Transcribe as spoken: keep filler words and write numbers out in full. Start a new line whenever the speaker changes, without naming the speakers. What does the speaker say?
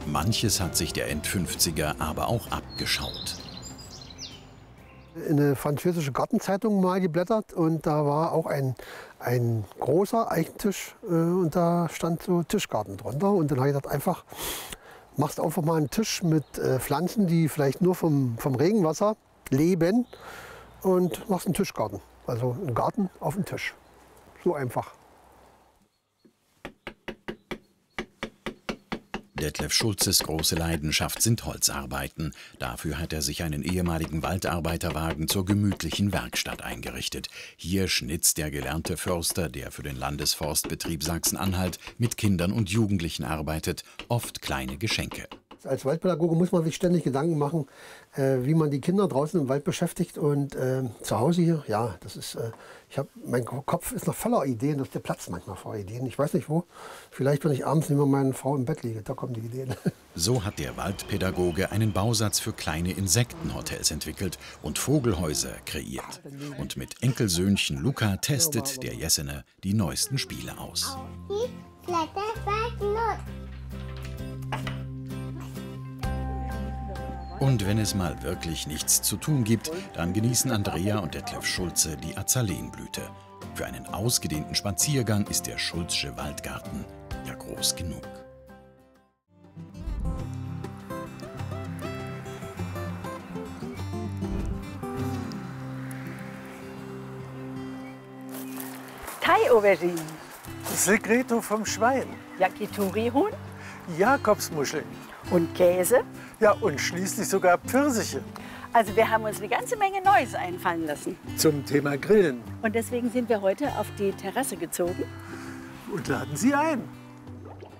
Manches hat sich der Endfünfziger aber auch abgeschaut.
In eine französische Gartenzeitung mal geblättert und da war auch ein, ein großer Eichentisch äh, und da stand so Tischgarten drunter. Und dann habe ich gedacht, einfach, machst einfach mal einen Tisch mit äh, Pflanzen, die vielleicht nur vom, vom Regenwasser leben und machst einen Tischgarten. Also einen Garten auf dem Tisch. So einfach.
Detlef Schulzes große Leidenschaft sind Holzarbeiten. Dafür hat er sich einen ehemaligen Waldarbeiterwagen zur gemütlichen Werkstatt eingerichtet. Hier schnitzt der gelernte Förster, der für den Landesforstbetrieb Sachsen-Anhalt mit Kindern und Jugendlichen arbeitet, oft kleine Geschenke.
Als Waldpädagoge muss man sich ständig Gedanken machen, äh, wie man die Kinder draußen im Wald beschäftigt. Und äh, zu Hause hier, ja, das ist, äh, ich hab, mein Kopf ist noch voller Ideen, das ist der Platz manchmal vor Ideen. Ich weiß nicht wo, vielleicht wenn ich abends neben meiner Frau im Bett liege, da kommen die Ideen.
So hat der Waldpädagoge einen Bausatz für kleine Insektenhotels entwickelt und Vogelhäuser kreiert. Und mit Enkelsöhnchen Luca testet der Jessener die neuesten Spiele aus. Und wenn es mal wirklich nichts zu tun gibt, dann genießen Andrea und Detlef Schulze die Azalenblüte. Für einen ausgedehnten Spaziergang ist der Schulzsche Waldgarten ja groß genug.
Thai-Auberginen.
Segreto vom Schwein.
Yakitori-Huhn.
Jakobsmuscheln.
Und Käse.
Ja, und schließlich sogar Pfirsiche.
Also wir haben uns eine ganze Menge Neues einfallen lassen.
Zum Thema Grillen.
Und deswegen sind wir heute auf die Terrasse gezogen.
Und laden Sie ein.